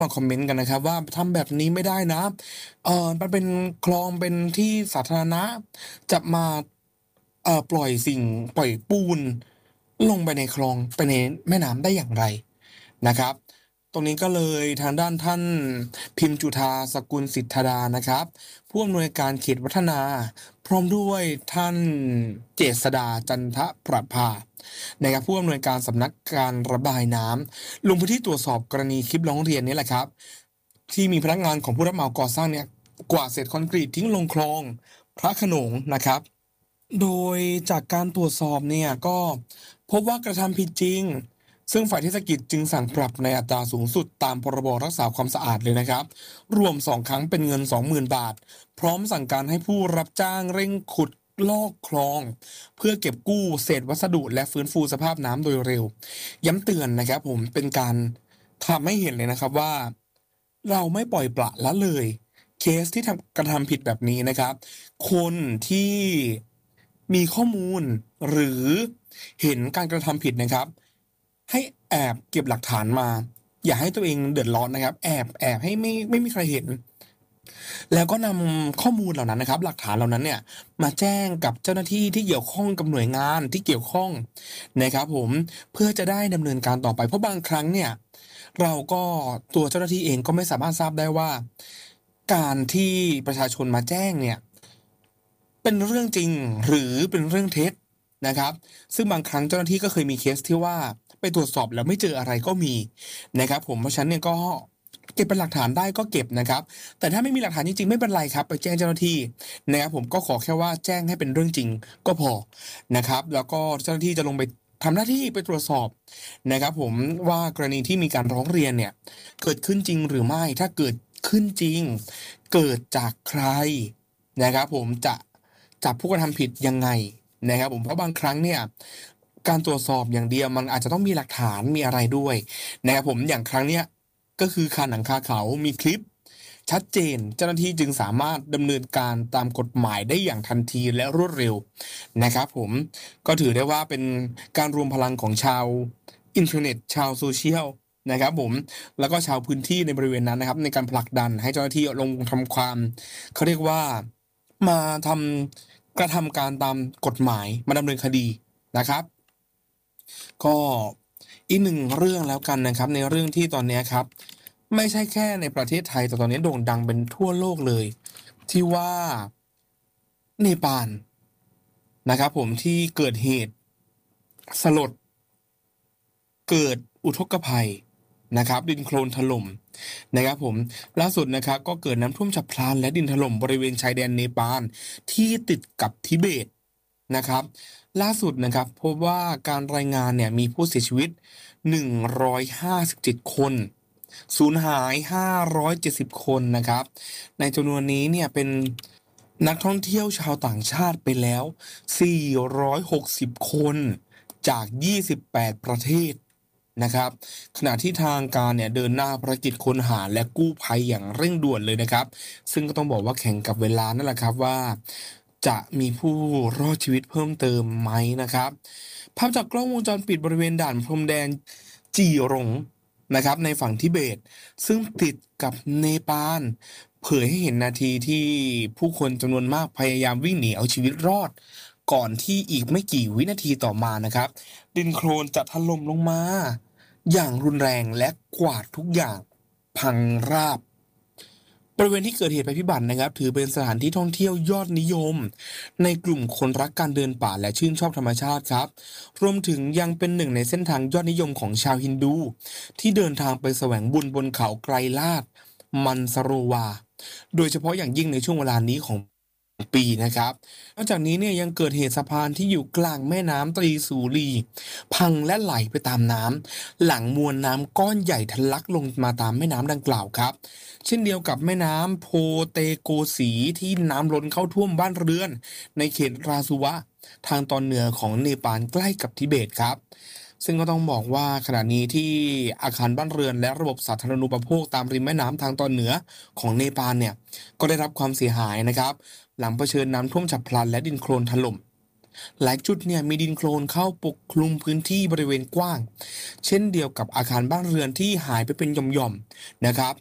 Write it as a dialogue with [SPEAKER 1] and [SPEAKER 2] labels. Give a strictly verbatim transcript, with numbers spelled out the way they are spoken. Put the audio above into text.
[SPEAKER 1] มาคอมเมนต์กันนะครับว่าทำแบบนี้ไม่ได้นะเอ่อมันเป็นคลองเป็นที่สาธารณะจะมาเอ่อปล่อยสิ่งปล่อยปูนลงไปในคลองไปในแม่น้ำได้อย่างไรนะครับตรงนี้ก็เลยทางด้านท่านพิมพ์จุฑาสกุลสิทธาดานะครับผู้อำนวยการเขตวัฒนาพร้อมด้วยท่านเจษฎาจันทประภานะครับผู้อำนวยการสำนักการระบายน้ำ ลงพื้นที่ตรวจสอบกรณีคลิปร้องเรียนนี้แหละครับที่มีพนักงานของผู้รับเหมาก่อสร้างเนี่ยกวาดเศษคอนกรีตทิ้งลงคลองพระโขนงนะครับโดยจากการตรวจสอบเนี่ยก็พบว่ากระทำผิดจริงซึ่งฝ่ายเทศกิจจึงสั่งปรับในอัตราสูงสุดตามพรบรักษาความสะอาดเลยนะครับรวมสองครั้งเป็นเงิน สองหมื่น บาทพร้อมสั่งการให้ผู้รับจ้างเร่งขุดลอกคลองเพื่อเก็บกู้เศษวัสดุและฟื้นฟูสภาพน้ำโดยเร็ว ย้ำเตือนนะครับผมเป็นการทำให้เห็นเลยนะครับว่าเราไม่ปล่อยปละละเลยเคสที่ทำกระทำผิดแบบนี้นะครับคนที่มีข้อมูลหรือเห็นการกระทำผิดนะครับให้แอบเก็บหลักฐานมาอย่าให้ตัวเองเดือดร้อนนะครับแอบแอบให้ไม่ไม่มีใครเห็น แล้วก็นำข้อมูลเหล่านั้นนะครับหลักฐานเหล่านั้นเนี่ยมาแจ้งกับเจ้าหน้าที่ที่เกี่ยวข้องกับหน่วยงานที่เกี่ยวข้องนะครับผมเพื่อจะได้ดำเนินการต่อไปเพราะบางครั้งเนี่ยเราก็ตัวเจ้าหน้าที่เองก็ไม่สามารถทราบได้ว่าการที่ประชาชนมาแจ้งเนี่ยเป็นเรื่องจริงหรือเป็นเรื่องเท็จนะครับซึ่งบางครั้งเจ้าหน้าที่ก็เคยมีเคสที่ว่าไปตรวจสอบแล้วไม่เจออะไรก็มีนะครับผมเพราะฉะนั้นเนี่ยก็เก็บเป็นหลักฐานได้ก็เก็บนะครับ แต่ถ้าไม่มีหลักฐานจริงๆไม่เป็นไรครับไปแจ้งเจ้าหน้าที่นะครับผมก็ขอแค่ว่าแจ้งให้เป็นเรื่องจริงก็พอนะครับแล้วก็เจ้าหน้าที่จะลงไปทำหน้าที่ไปตรวจสอบนะครับผมว่ากรณีที่มีการร้องเรียนเนี่ยเกิดขึ้นจริงหรือไม่ถ้าเกิดขึ้นจริงเกิดจากใครนะครับผมจะจับผู้กระทำผิดยังไงนะครับผมเพราะบางครั้งเนี่ยการตรวจสอบอย่างเดียวมันอาจจะต้องมีหลักฐานมีอะไรด้วยนะครับผมอย่างครั้งเนี้ยก็คือคาหนังคาเขามีคลิป ชัดเจนเจ้าหน้าที่จึงสามารถดำเนินการตามกฎหมายได้อย่างทันทีและรวดเร็วนะครับผมก็ถือได้ว่าเป็นการรวมพลังของชาวอินเทอร์เน็ตชาวโซเชียลนะครับผมแล้วก็ชาวพื้นที่ในบริเวณนั้นนะครับในการผลักดันให้เจ้าหน้าที่ลงทำความเขาเรียกว่ามาทำกระทำการตามกฎหมายมาดำเนินคดีนะครับก็อีกหนึ่งเรื่องแล้วกันนะครับในเรื่องที่ตอนนี้ครับ ไม่ใช่แค่ในประเทศไทยแต่ตอนนี้โด่งดังเป็นทั่วโลกเลยที่ว่าเนปาลนะครับผมที่เกิดเหตุสลดเกิดอุทกภัยนะครับดินโคลนถล่มนะครับผมล่าสุดนะครับก็เกิดน้ำท่วมฉับพลันและดินถล่มบริเวณชายแดนเนปาลที่ติดกับทิเบตนะครับล่าสุดนะครับพบว่าการรายงานเนี่ยมีผู้เสียชีวิตหนึ่งร้อยห้าสิบเจ็ดคนสูญหายห้าร้อยเจ็ดสิบคนนะครับในจำนวนนี้เนี่ยเป็นนักท่องเที่ยวชาวต่างชาติไปแล้วสี่ร้อยหกสิบคนจากยี่สิบแปดประเทศนะครับขณะที่ทางการเนี่ยเดินหน้าภารกิจค้นหาและกู้ภัยอย่างเร่งด่วนเลยนะครับซึ่งก็ต้องบอกว่าแข่งกับเวลานั่นแหละครับว่าจะมีผู้รอดชีวิตเพิ่มเติมไหมนะครับภาพจากกล้องวงจรปิดบริเวณด่านพรมแดนจีหลงนะครับในฝั่งทิเบตซึ่งติดกับเนปาลเผยให้เห็นนาทีที่ผู้คนจำนวนมากพยายามวิ่งหนีเอาชีวิตรอดก่อนที่อีกไม่กี่วินาทีต่อมานะครับดินโคลนจะถล่มลงมาอย่างรุนแรงและกวาดทุกอย่างพังราบบริเวณที่เกิดเหตุภัยพิบัตินะครับถือเป็นสถานที่ท่องเที่ยวยอดนิยมในกลุ่มคนรักการเดินป่าและชื่นชอบธรรมชาติครับรวมถึงยังเป็นหนึ่งในเส้นทางยอดนิยมของชาวฮินดูที่เดินทางไปแสวงบุญบนเขาไกรลาดมันสโรวาโดยเฉพาะอย่างยิ่งในช่วงเวลานี้ของปีนะครับนอกจากนี้เนี่ยยังเกิดเหตุสะพานที่อยู่กลางแม่น้ำตรีสูรีพังและไหลไปตามน้ำหลังมวลน้ำก้อนใหญ่ทะลักลงมาตามแม่น้ำดังกล่าวครับ เช่นเดียวกับแม่น้ำโพเตโกสีที่น้ำล้นเข้าท่วมบ้านเรือนในเขตราซุวะทางตอนเหนือของเนปาลใกล้กับทิเบตครับซึ่งก็ต้องบอกว่าขณะนี้ที่อาคารบ้านเรือนและระบบสาธารณูปโภคตามริมแม่น้ำทางตอนเหนือของเนปาลเนี่ยก็ได้รับความเสียหายนะครับหลังเผชิญน้ำท่วมฉับพลันและดินโคลนถล่มหลายจุดเนี่ยมีดินโคลนเข้าปกคลุมพื้นที่บริเวณกว้างเช่นเดียวกับอาคารบ้านเรือนที่หายไปเป็นหย่อมๆนะครับ